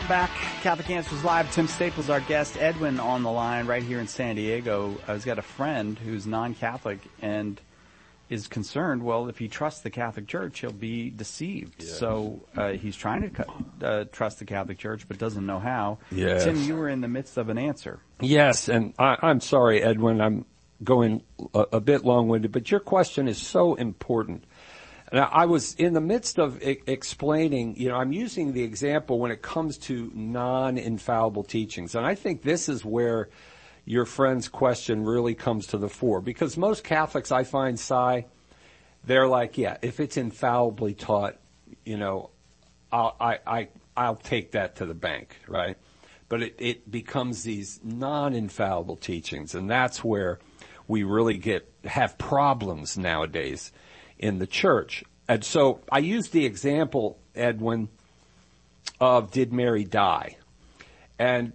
back. Catholic Answers Live. Tim Staples, our guest. Edwin on the line right here in San Diego. He's got a friend who's non-Catholic and is concerned, well, if he trusts the Catholic Church, he'll be deceived. Yes. So he's trying to trust the Catholic Church, but doesn't know how. Yes. Tim, you were in the midst of an answer. Yes, and I'm sorry, Edwin, I'm going a bit long-winded, but your question is so important. And I was in the midst of explaining, I'm using the example when it comes to non-infallible teachings. And I think this is where your friend's question really comes to the fore. Because most Catholics, I find, Si, they're like, yeah, if it's infallibly taught, I'll take that to the bank, right? But it becomes these non-infallible teachings. And that's where we really have problems nowadays in the church. And so I used the example, Edwin, of did Mary die? And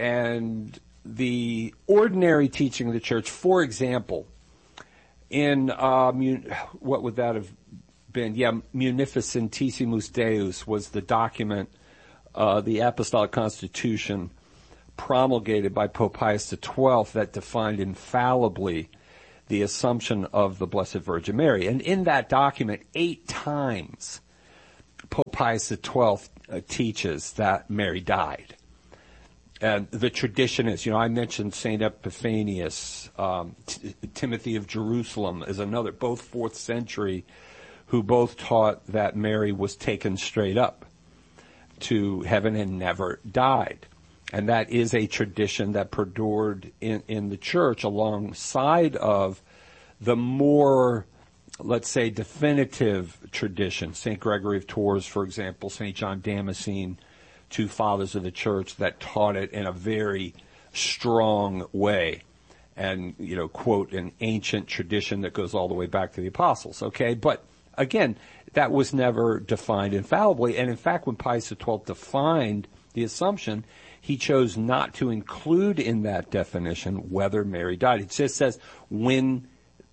the ordinary teaching of the church, for example, in what would that have been? Yeah, Munificentissimus Deus was the document, the Apostolic Constitution promulgated by Pope Pius XII that defined infallibly the assumption of the Blessed Virgin Mary. And in that document, 8 times, Pope Pius XII teaches that Mary died. And the tradition is, I mentioned St. Epiphanius, Timothy of Jerusalem is another, both 4th century, who both taught that Mary was taken straight up to heaven and never died. And that is a tradition that perdured in the church alongside of the more, let's say, definitive tradition. St. Gregory of Tours, for example, St. John Damascene, 2 fathers of the church that taught it in a very strong way. And, quote, an ancient tradition that goes all the way back to the apostles, okay? But, again, that was never defined infallibly. And, in fact, when Pius XII defined the assumption, he chose not to include in that definition whether Mary died. It just says when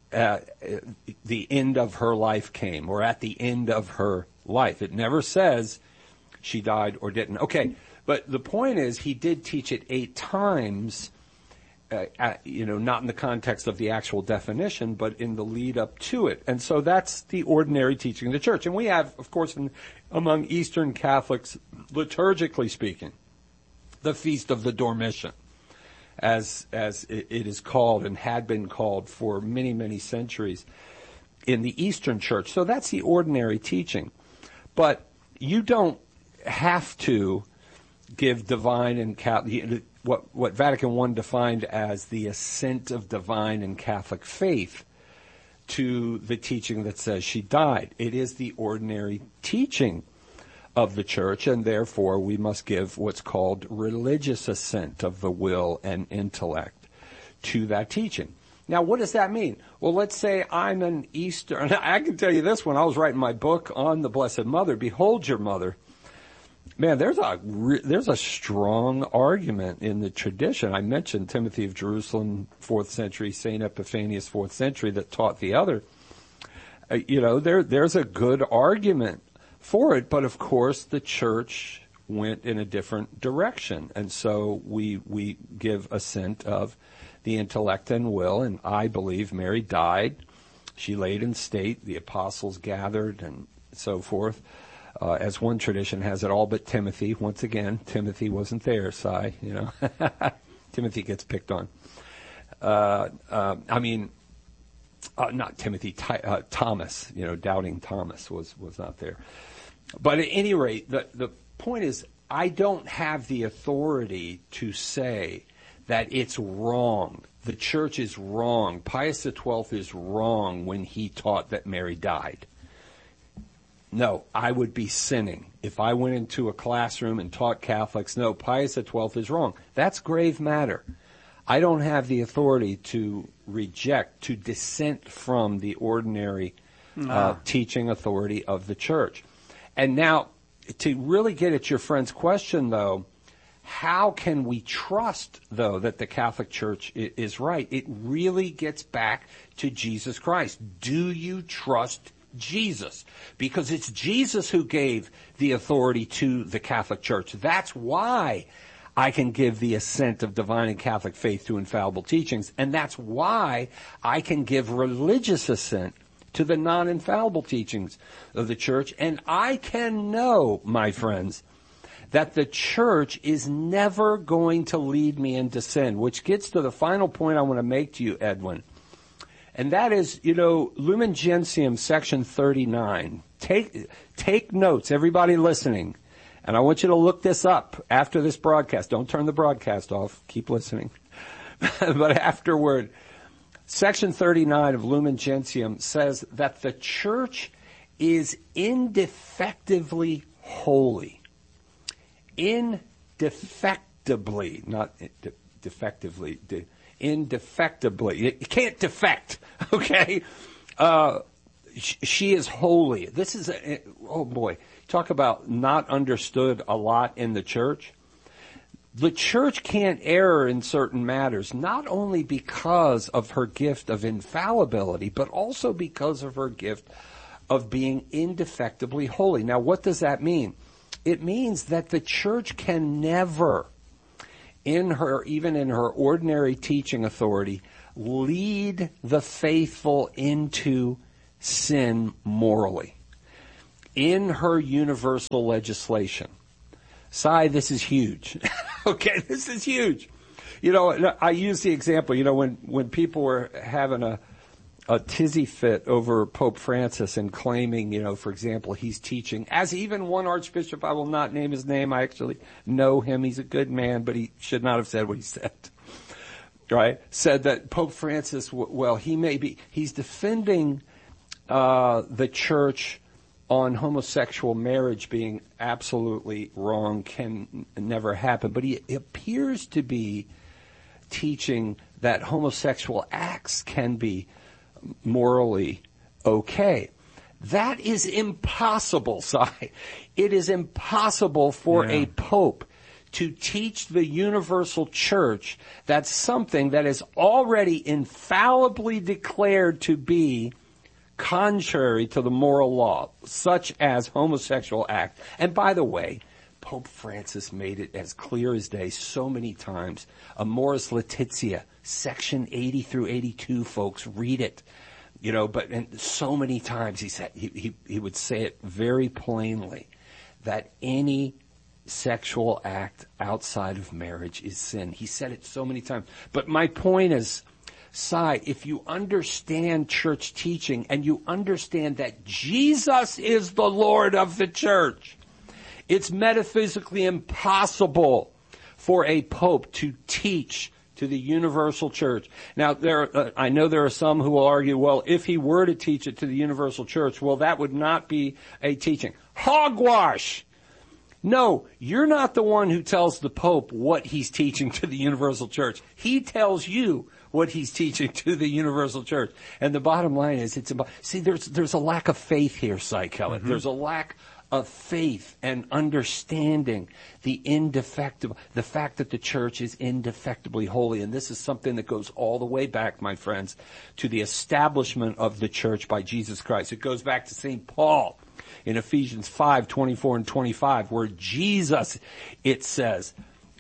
the end of her life came, or at the end of her life. It never says she died or didn't. Okay, but the point is he did teach it 8 times, not in the context of the actual definition, but in the lead up to it. And so that's the ordinary teaching of the church. And we have, of course, among Eastern Catholics, liturgically speaking, the Feast of the Dormition, as it is called and had been called for many, many centuries in the Eastern Church. So that's the ordinary teaching. But you don't have to give divine and Catholic, what Vatican I defined as the assent of divine and Catholic faith to the teaching that says she died. It is the ordinary teaching of the church, and therefore we must give what's called religious assent of the will and intellect to that teaching. Now, what does that mean? Well, let's say I'm an Eastern. I can tell you this, when I was writing my book on the Blessed Mother, Behold Your Mother, man, there's a strong argument in the tradition. I mentioned Timothy of Jerusalem, 4th century, St. Epiphanius, 4th century, that taught the other. There's a good argument for it, but of course the church went in a different direction, and so we give assent of the intellect and will, and I believe Mary died. She laid in state, the apostles gathered, and so forth. As one tradition has it, all but Timothy. Once again, Timothy wasn't there, Si, Timothy gets picked on. Not Timothy, Thomas, doubting Thomas was not there. But at any rate, the point is, I don't have the authority to say that it's wrong. The church is wrong. Pius XII is wrong when he taught that Mary died. No, I would be sinning if I went into a classroom and taught Catholics, no, Pius XII is wrong. That's grave matter. I don't have the authority to reject, to dissent from the ordinary teaching authority of the church. And now, to really get at your friend's question, though, how can we trust, though, that the Catholic Church is right? It really gets back to Jesus Christ. Do you trust Jesus, because it's Jesus who gave the authority to the Catholic Church. That's why I can give the assent of divine and Catholic faith to infallible teachings, and that's why I can give religious assent to the non-infallible teachings of the Church, and I can know, my friends, that the Church is never going to lead me into sin, which gets to the final point I want to make to you, Edwin. And that is, Lumen Gentium, section 39. Take notes, everybody listening. And I want you to look this up after this broadcast. Don't turn the broadcast off. Keep listening. But afterward, section 39 of Lumen Gentium says that the Church is indefectively holy. Indefectibly, not defectively, indefectibly. You can't defect, okay? She is holy. This is, oh boy, talk about not understood a lot in the Church. The Church can't err in certain matters, not only because of her gift of infallibility, but also because of her gift of being indefectibly holy. Now, what does that mean? It means that the Church can never, even in her ordinary teaching authority, lead the faithful into sin morally. In her universal legislation. This is huge. Okay, this is huge. I use the example, when people were having a tizzy fit over Pope Francis and claiming, for example, he's teaching, as even one archbishop, I will not name his name, I actually know him, he's a good man, but he should not have said what he said. Right? Said that Pope Francis, he's defending the Church on homosexual marriage being absolutely wrong, can never happen. But he appears to be teaching that homosexual acts can be morally okay. That is impossible, Si. It is impossible for a pope to teach the universal Church that something that is already infallibly declared to be contrary to the moral law, such as homosexual act. And by the way, Pope Francis made it as clear as day so many times. Amoris Laetitia, section 80 through 82, folks, read it. And so many times he said, he would say it very plainly, that any sexual act outside of marriage is sin. He said it so many times. But my point is, if you understand church teaching and you understand that Jesus is the Lord of the Church, it's metaphysically impossible for a pope to teach to the universal Church. Now, I know there are some who will argue, well, if he were to teach it to the universal Church, well, that would not be a teaching. Hogwash! No, you're not the one who tells the Pope what he's teaching to the universal Church. He tells you what he's teaching to the universal Church. And the bottom line is, there's a lack of faith here, Cy Kellett. Mm-hmm. There's a lack of faith and understanding the fact that the Church is indefectibly holy. And this is something that goes all the way back, my friends, to the establishment of the Church by Jesus Christ. It goes back to St. Paul in Ephesians 5:24 and 25, where Jesus, it says,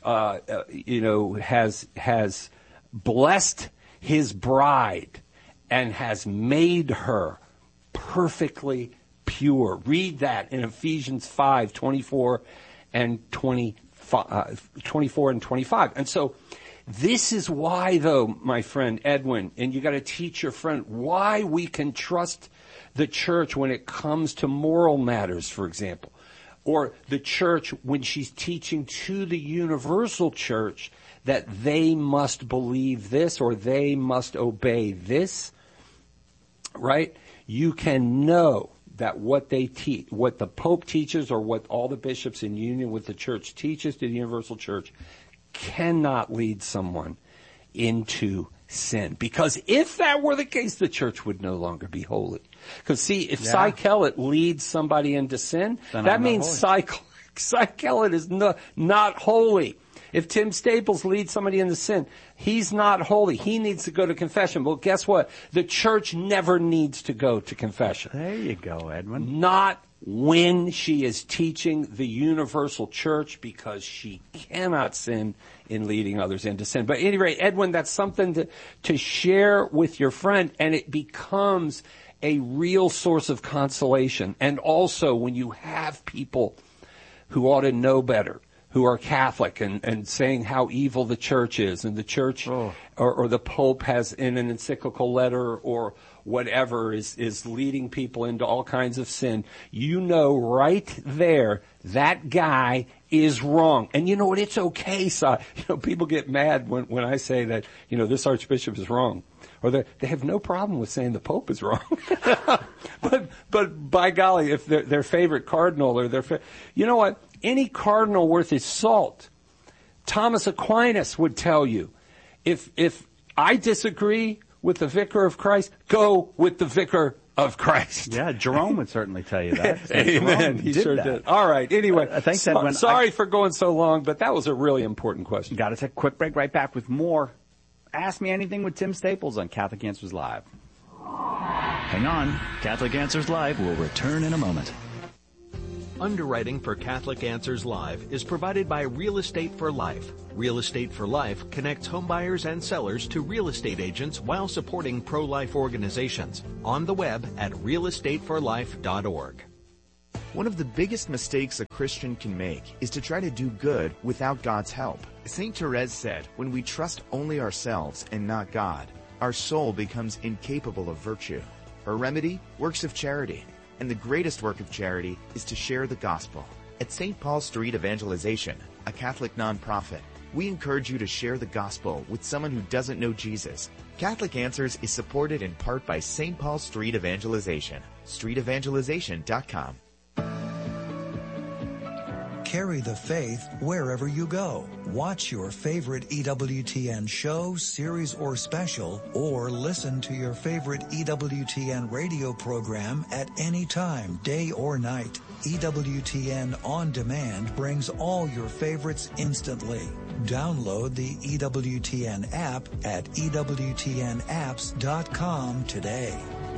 has blessed his bride and has made her perfectly pure. Read that in Ephesians 5:24 and 24 and 25. And so this is why, though, my friend Edwin, and you got to teach your friend why we can trust the Church when it comes to moral matters, for example, or the Church when she's teaching to the universal Church that they must believe this or they must obey this, right? You can know that what they teach, what the Pope teaches, or what all the bishops in union with the Church teaches to the universal Church, cannot lead someone into sin. Because if that were the case, the Church would no longer be holy. Because see, if Cy Kellett leads somebody into sin, then that means Cy Kellett is not holy. If Tim Staples leads somebody into sin, he's not holy. He needs to go to confession. Well, guess what? The church never needs to go to confession. There you go, Edwin. Not when she is teaching the universal church, because she cannot sin in leading others into sin. But at any rate, Edwin, that's something to share with your friend, and it becomes a real source of consolation. And also, when you have people who ought to know better, who are Catholic and saying how evil the church is, and the church or the Pope has in an encyclical letter or whatever is leading people into all kinds of sin, you know right there that guy is wrong. And you know what? It's okay. So, people get mad when I say that, this archbishop is wrong. Or they have no problem with saying the Pope is wrong. but by golly, if their favorite cardinal or you know what? Any cardinal worth his salt, Thomas Aquinas would tell you, if I disagree with the Vicar of Christ, go with the Vicar of Christ. Yeah, Jerome would certainly tell you that. Amen. He sure did. All right. Anyway, thanks, Edwin. Sorry for going so long, but that was a really important question. Got to take a quick break. Right back with more Ask Me Anything with Tim Staples on Catholic Answers Live. Hang on. Catholic Answers Live will return in a moment. Underwriting for Catholic Answers Live is provided by Real Estate for Life. Real Estate for Life connects homebuyers and sellers to real estate agents while supporting pro-life organizations. On the web at realestateforlife.org. One of the biggest mistakes a Christian can make is to try to do good without God's help. St. Therese said, when we trust only ourselves and not God, our soul becomes incapable of virtue. Her remedy? Works of charity. And the greatest work of charity is to share the gospel. At St. Paul Street Evangelization, a Catholic nonprofit, we encourage you to share the gospel with someone who doesn't know Jesus. Catholic Answers is supported in part by St. Paul Street Evangelization. StreetEvangelization.com. Carry the faith wherever you go. Watch your favorite EWTN show, series, or special, or listen to your favorite EWTN radio program at any time, day or night. EWTN On Demand brings all your favorites instantly. Download the EWTN app at EWTNapps.com today.